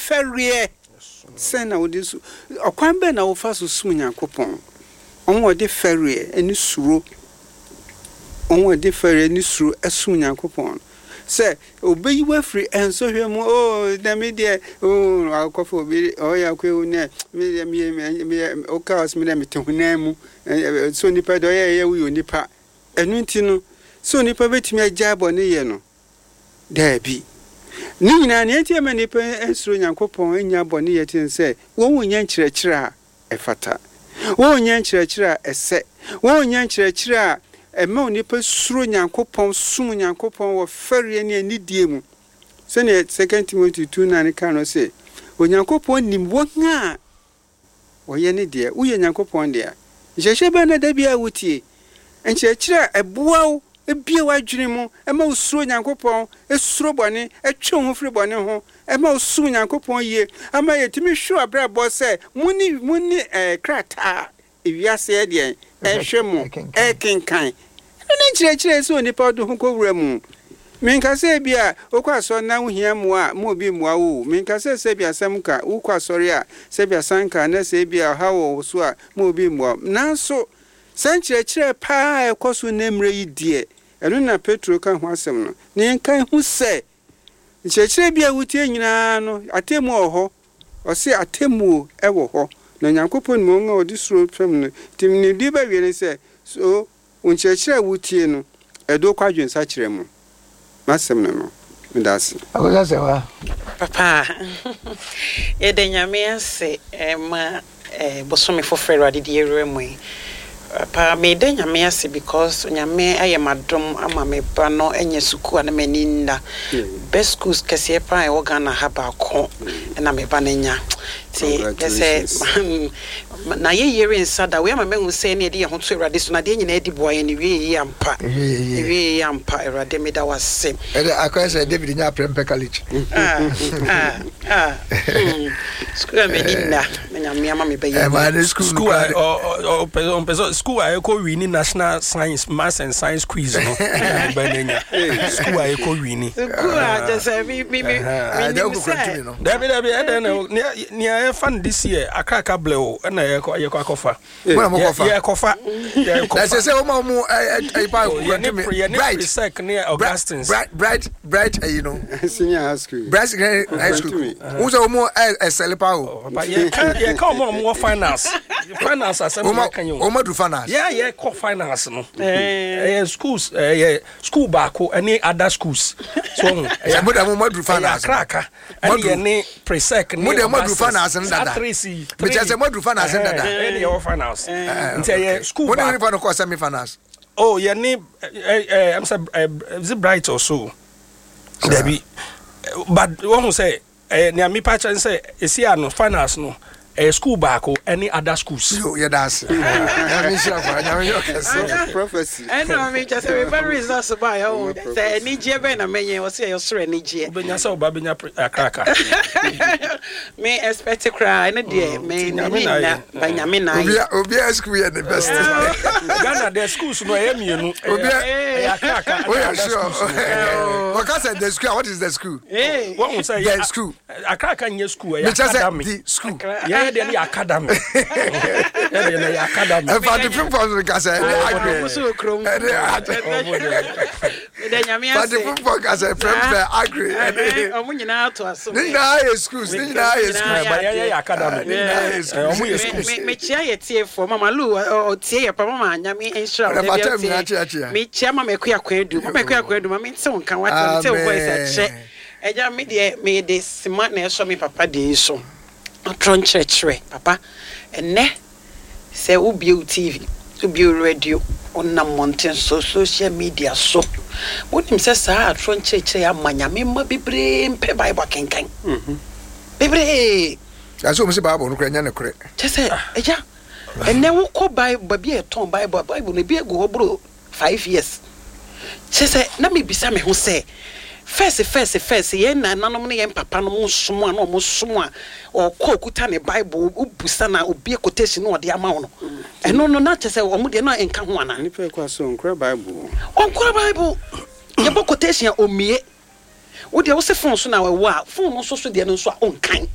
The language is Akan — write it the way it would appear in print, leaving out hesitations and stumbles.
fɛreɛ sɛ na wode so ɔkwan bɛ na wofa so sum Nyankopɔn ɔmo de fɛreɛ ani suro ɔmo de fɛreɛ ni suro ɛsum Nyankopɔn sɛ obeyi wafiri ensohwe mu na me de akɔfo obi ya kwe ne me o chaos me na me tehuna mu so nipa de ye wo nipa enu nti no so nipa betimi agya bɔ ne ye no da bi ni nyina ne enti ma nipa ensuro Nyankopɔn enya bɔ ne ye tin sɛ wo wonya nkyerɛkyerɛ a ɛfata wo wonya nkyerɛkyerɛ a ɛsɛ wo wonya nkyerɛkyerɛ a ema nipa suro Nyankopɔn sum Nyankopɔn wɔ fɛreɛ ne anidie mu sɛne 2 Timothy 2:9 ka no sɛ Onyankopɔn nim wɔn a wɔyɛ ne deɛ woyɛ Nyankopɔn deɛ nhyehyɛ bɛ na da bia wotie nkyerɛkyerɛ ɛboa wo ebie wadwene mu ema wo suro Nyankopɔn esuro bɔne etwe ho firi bɔne ho ema wo sum Nyankopɔn yie ama yɛtumi hwe abrabɔ sɛ muni krata ewiase deɛ ɛhwɛ mu ɛkenkan ne nkyerɛkyerɛ sɛ onipa do ho kɔwura mu menkasɛ bia okwaso na wo hia mu a mo bi mua wo menkasɛ sɛ bia asɛm ka wo kwasɔre a sɛ bia sanka na sɛ bia ha wo so a mo bi mua nanso sɛ nkyerɛkyerɛ paa ɛkɔso na mmerɛ yi die ɛno na Petro ka ho asɛm no ne nkan hu sɛ nkyerɛkyerɛ bia wotie nyinaa no atemu wɔ hɔ ɔse atemu ɛwɔ hɔ na Nyankopɔn mo nga odi suro fam no timni di ba wie ne sɛ so nkyerɛkyerɛ wotie no ɛdo kwadwen sa kyerɛ mu masɛm no medase akosa sɛ wa papa yɛde nyame ase ma bosome foforo ade de yɛrɛ mu pa me de nyame ase because nyame ayemadom ama me ba no enye suku ana mani nda best schools kese pa e Ghana ha ba ko na me ba nya ti kese na ye yere nsada we ama me hu se ne de ye ho to Awurade so na de nyina edi boa ye ne wie yampa Awurade me da wase akwese David nya prempe college school me ninda me nyame ama me ba ye school school I call winning national science maths and science quiz no banenya school I call winning just me near fun this year akaka blew and I kofa let's say bright near Augustine's bright you know senior high school high school who's more a celebrate but yeah come on more finance assembly can you finance yeah call finance no schools school back any other schools so modern finance kraka any presec modern finance ndada me just modern finance ndada any your finance into school back what course semi finance oh yeah ni I'm say is it bright or so Debbie but one who say near me patch and say is here no finance no school back any other schools. Yeah, that's prophecy. And I mean, just a very results by own. Say, Niger, Ben, I mean, was here, you're Niger. But you're so babbing a cracker. May expect to cry, and a dear, may Benjamin. Obia school at the best. Ghana, their schools, no, I mean, Obia, sure. What can the school? What is the school? What will say, yeah, school. A cracker in your school, the school. Yeah, the academy. The academy. And for the football, because the football, as a friend, agree. Schools, academy. Me chair for Mama Lou or Tia Pama, Yami, and Shroud. Me chama me queer do. My queer do. My son can watch until voice check. And Yami made this smart show me Papa de so. Tron church papa and ne say ubi TV ubi radio on na mountain so social media so what him says tron church amanya me ma bebre mpe bible kenkan bebre that's what me say bible no kwanya ne kore just say eja and ne wo ko bible bi e ton bible ne bi ego bro 5 years say na me bisa me ho say first ye na nanom ne ye papa no mosomo na mosomo o ko kuta ne bible ubusa na obi quotation no de ama no eno no na chese o mu de na enka ho ana nipa kwa so nkra bible ye bo quotation o mie wo de wo se phone so na wo a phone no so de no so a onkan